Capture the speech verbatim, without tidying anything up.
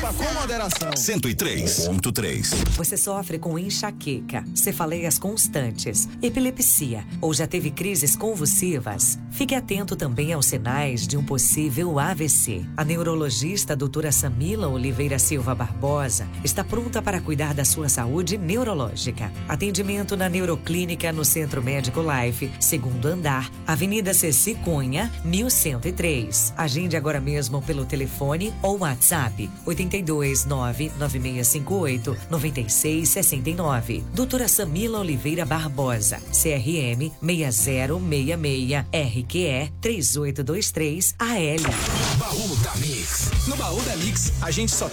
Beba com moderação. cento e três ponto três. Você sofre com enxaqueca, cefaleias constantes, epilepsia ou já teve crises convulsivas? Fique atento também aos sinais de um possível A V C. A neurologista doutora Samila Oliveira Silva Barbosa está pronta para cuidar da sua saúde neurológica. Atendimento na Neuroclínica no Centro Médico Life, segundo andar, Avenida Ceci Cunha, mil cento e três. Agende agora mesmo pelo telefone ou WhatsApp oito dois nove nove seis cinco oito nove seis seis nove. Doutora Samila Oliveira Barbosa, C R M seis zero seis seis R Q E três oito dois três A L. Baú da Mix. No Baú da Mix, a gente só